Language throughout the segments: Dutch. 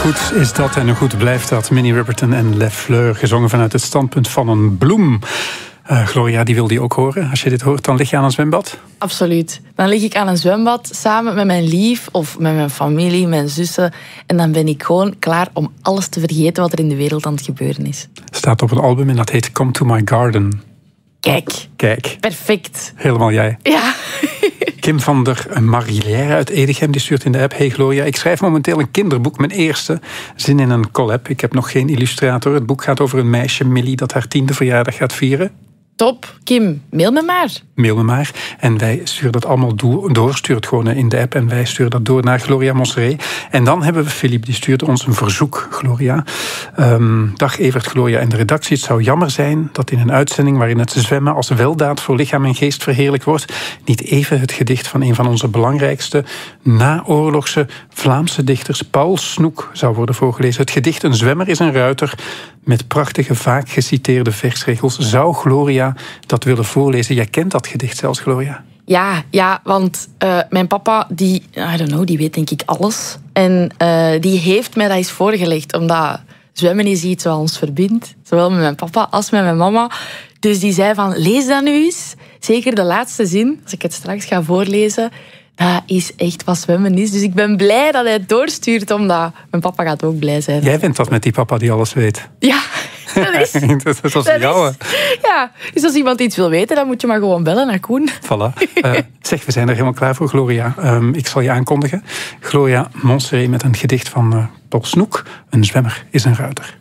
goed is dat en hoe goed blijft dat? Minnie Riperton en Les Fleurs, gezongen vanuit het standpunt van een bloem. Gloria, die wil die ook horen. Als je dit hoort, dan lig je aan een zwembad? Absoluut. Dan lig ik aan een zwembad samen met mijn lief of met mijn familie, mijn zussen. En dan ben ik gewoon klaar om alles te vergeten wat er in de wereld aan het gebeuren is. Staat op een album en dat heet Come to My Garden. Kijk. Perfect. Helemaal jij. Ja. Kim van der Marilière uit Edegem die stuurt in de app: Hey Gloria, ik schrijf momenteel een kinderboek. Mijn eerste zin in een collab. Ik heb nog geen illustrator. Het boek gaat over een meisje, Millie, dat haar 10e verjaardag gaat vieren. Top. Kim, mail me maar. Mail me maar. En wij sturen dat allemaal door. Stuur het gewoon in de app. En wij sturen dat door naar Gloria Monserrat. En dan hebben we Philippe, die stuurde ons een verzoek, Gloria. Dag Evert, Gloria en de redactie. Het zou jammer zijn dat in een uitzending waarin het zwemmen als weldaad voor lichaam en geest verheerlijkt wordt, niet even het gedicht van een van onze belangrijkste naoorlogse Vlaamse dichters, Paul Snoek, zou worden voorgelezen. Het gedicht Een zwemmer is een ruiter, met prachtige, vaak geciteerde versregels. Zou Gloria dat willen voorlezen? Jij kent dat gedicht zelfs, Gloria. Ja, want mijn papa, die weet denk ik alles. En die heeft mij dat eens voorgelegd, omdat zwemmen is iets wat ons verbindt. Zowel met mijn papa als met mijn mama. Dus die zei van, lees dat nu eens. Zeker de laatste zin, als ik het straks ga voorlezen. Dat is echt wat zwemmen is. Dus ik ben blij dat hij het doorstuurt, omdat mijn papa gaat ook blij zijn. Jij bent dat met die papa die alles weet. Ja, dat is. dat was jou. Ja, dus als iemand iets wil weten, dan moet je maar gewoon bellen naar Koen. Voilà. Zeg, we zijn er helemaal klaar voor, Gloria. Ik zal je aankondigen. Gloria Monserrat met een gedicht van Paul Snoek. Een zwemmer is een ruiter.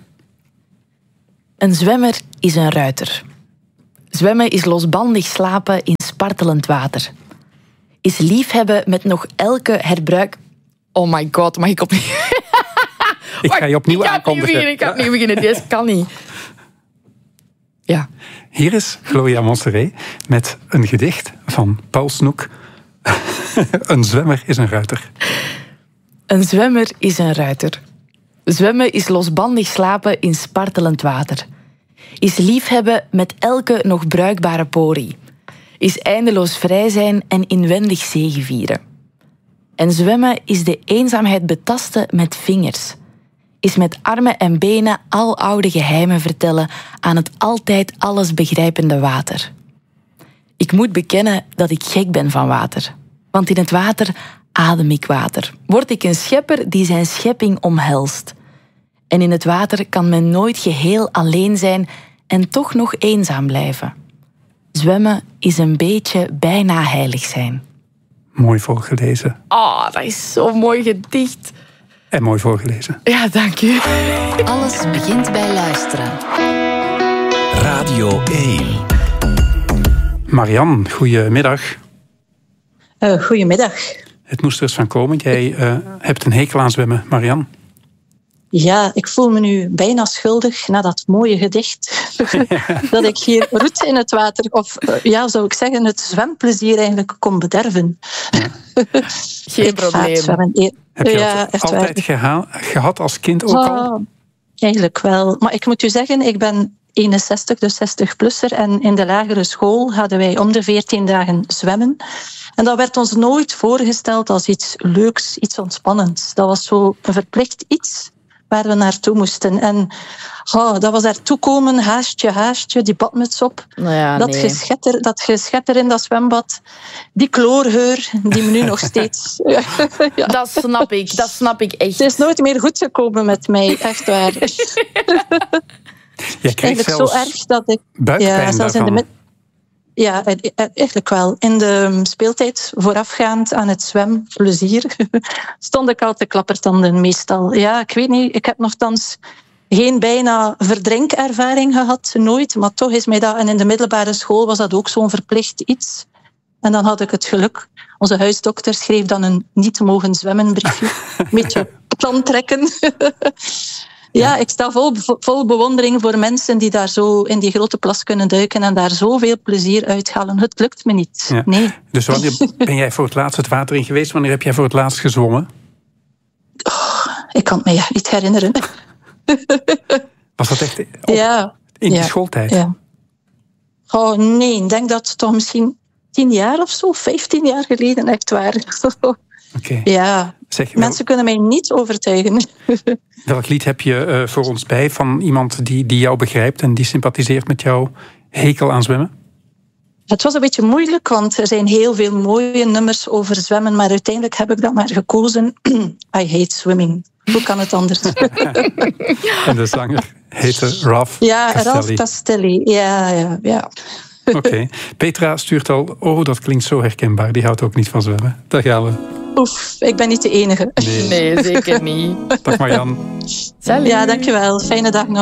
Een zwemmer is een ruiter. Zwemmen is losbandig slapen in spartelend water. Is liefhebben met nog elke herbruik... Oh my god, mag ik opnieuw... Ik ga je opnieuw aankondigen. Ik ga opnieuw beginnen. Deze kan niet. Ja. Hier is Gloria Monserrat met een gedicht van Paul Snoek. Een zwemmer is een ruiter. Een zwemmer is een ruiter. Zwemmen is losbandig slapen in spartelend water. Is liefhebben met elke nog bruikbare porie. Is eindeloos vrij zijn en inwendig zegevieren. En zwemmen is de eenzaamheid betasten met vingers. Is met armen en benen aloude geheimen vertellen aan het altijd alles begrijpende water. Ik moet bekennen dat ik gek ben van water. Want in het water adem ik water. Word ik een schepper die zijn schepping omhelst. En in het water kan men nooit geheel alleen zijn en toch nog eenzaam blijven. Zwemmen is een beetje bijna heilig zijn. Mooi voorgelezen. Dat is zo'n mooi gedicht. En mooi voorgelezen. Ja, dank u. Alles begint bij luisteren. Radio 1. Marianne, goedemiddag. Goedemiddag. Het moest er eens van komen. Jij hebt een hekel aan zwemmen, Marianne. Ja, ik voel me nu bijna schuldig na dat mooie gedicht. Dat ik hier roet in het water, of zou ik zeggen, het zwemplezier eigenlijk kon bederven. Ja. Geen probleem. Heb je dat altijd gehad als kind ook al? Eigenlijk wel. Maar ik moet u zeggen, ik ben 61, dus 60-plusser. En in de lagere school hadden wij om de 14 dagen zwemmen. En dat werd ons nooit voorgesteld als iets leuks, iets ontspannends. Dat was zo een verplicht iets waar we naartoe moesten. En dat was daartoe komen, haastje, die badmuts op. Dat geschetter in dat zwembad. Die kloorgeur, die me nu nog steeds... Ja. Dat snap ik echt. Het is nooit meer goed gekomen met mij, echt waar. Je kreeg zelfs zo erg dat ik... buikpijn daarvan. Ja, eigenlijk wel. In de speeltijd voorafgaand aan het zwemplezier stond ik al te klappertanden meestal. Ja, ik weet niet, ik heb nogthans geen bijna verdrinkervaring gehad, nooit. Maar toch is mij dat... En in de middelbare school was dat ook zo'n verplicht iets. En dan had ik het geluk. Onze huisdokter schreef dan een niet mogen zwemmen briefje. Een beetje plan trekken. Ja, ik sta vol bewondering voor mensen die daar zo in die grote plas kunnen duiken en daar zoveel plezier uithalen. Het lukt me niet. Ja. Nee. Dus wanneer ben jij voor het laatst het water in geweest? Wanneer heb jij voor het laatst gezwommen? Ik kan het me niet herinneren. Was dat echt in de schooltijd? Ja. Nee, ik denk dat het toch misschien 10 jaar of zo, 15 jaar geleden echt waar. Okay. Ja, Mensen kunnen mij niet overtuigen. Welk lied heb je voor ons bij van iemand die jou begrijpt en die sympathiseert met jouw hekel aan zwemmen? Het was een beetje moeilijk, want er zijn heel veel mooie nummers over zwemmen, maar uiteindelijk heb ik dat maar gekozen. I hate swimming. Hoe kan het anders? En de zanger heette Ralph Castelli. Ralph Castelli. Ja. Oké. Petra stuurt al, dat klinkt zo herkenbaar. Die houdt ook niet van zwemmen. Daar gaan we. Oef, ik ben niet de enige. Nee, zeker niet. Dag Marianne. Salut. Ja, dankjewel. Fijne dag nog.